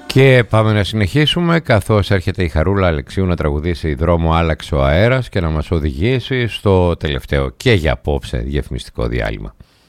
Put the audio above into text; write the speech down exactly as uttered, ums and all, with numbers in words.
Και πάμε να συνεχίσουμε, καθώς έρχεται η Χαρούλα Αλεξίου να τραγουδήσει «Δρόμο άλλαξε ο αέρας» και να μας οδηγήσει στο τελευταίο και για απόψε διαφημιστικό διάλειμμα.